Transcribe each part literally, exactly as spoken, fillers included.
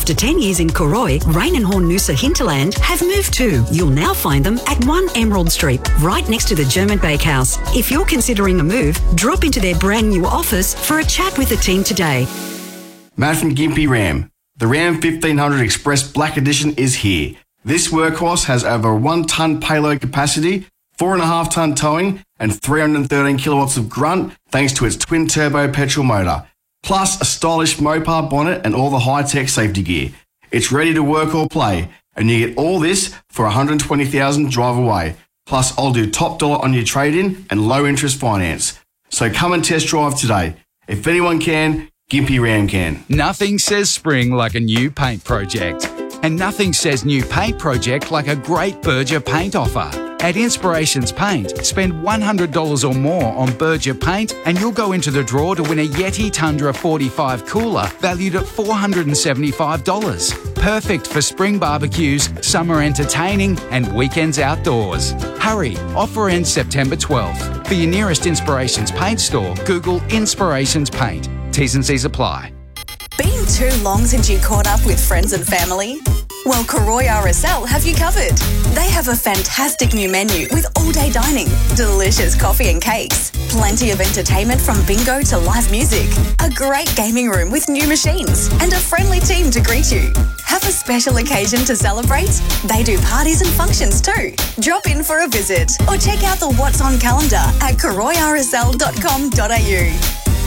After ten years in Koroi, Rain and Horn Noosa Hinterland have moved too. You'll now find them at one Emerald Street, right next to the German Bakehouse. If you're considering a move, drop into their brand new office for a chat with the team today. Matt from Gympie Ram. The Ram fifteen hundred Express Black Edition is here. This workhorse has over a one tonne payload capacity, four point five tonne towing, and three hundred thirteen kilowatts of grunt thanks to its twin-turbo petrol motor, plus a stylish Mopar bonnet and all the high-tech safety gear. It's ready to work or play, and you get all this for one hundred twenty thousand dollars drive away. Plus, I'll do top dollar on your trade-in and low-interest finance. So come and test drive today. If anyone can, Gympie Ram can. Nothing says spring like a new paint project. And nothing says new paint project like a great Berger paint offer. At Inspirations Paint, spend one hundred dollars or more on Berger paint and you'll go into the draw to win a Yeti Tundra forty-five cooler valued at four hundred seventy-five dollars. Perfect for spring barbecues, summer entertaining and weekends outdoors. Hurry, offer ends September twelfth. For your nearest Inspirations Paint store, Google Inspirations Paint. T's and C's apply. Been too long since you caught up with friends and family? Well, Koroi R S L have you covered. They have a fantastic new menu with all-day dining, delicious coffee and cakes, plenty of entertainment from bingo to live music, a great gaming room with new machines, and a friendly team to greet you. Have a special occasion to celebrate? They do parties and functions too. Drop in for a visit or check out the What's On calendar at koroi r s l dot com dot a u.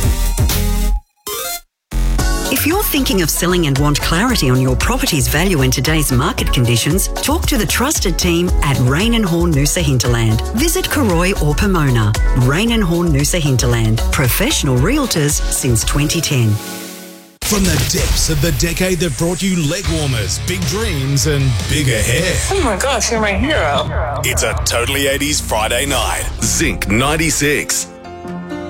If you're thinking of selling and want clarity on your property's value in today's market conditions, talk to the trusted team at Rain and Horn Noosa Hinterland. Visit Koroi or Pomona. Rain and Horn Noosa Hinterland. Professional realtors since twenty ten. From the depths of the decade that brought you leg warmers, big dreams and bigger hair. Oh my gosh, you're my hero. It's a Totally eighties Friday night. Zinc ninety-six.